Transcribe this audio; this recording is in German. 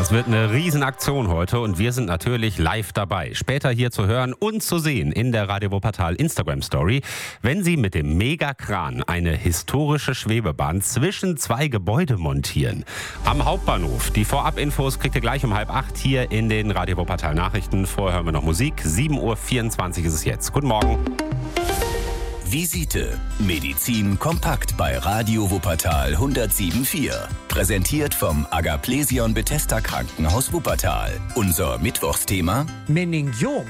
Das wird eine Riesenaktion heute und wir sind natürlich live dabei. Später hier zu hören und zu sehen in der Radio Wuppertal Instagram Story, wenn Sie mit dem Megakran eine historische Schwebebahn zwischen zwei Gebäude montieren. Am Hauptbahnhof. Die Vorab-Infos kriegt ihr gleich um 7:30 hier in den Radio Wuppertal Nachrichten. Vorher hören wir noch Musik. 7:24 Uhr ist es jetzt. Guten Morgen. Visite. Medizin kompakt bei Radio Wuppertal 107.4. Präsentiert vom Agaplesion Bethesda Krankenhaus Wuppertal. Unser Mittwochsthema: Meningiom.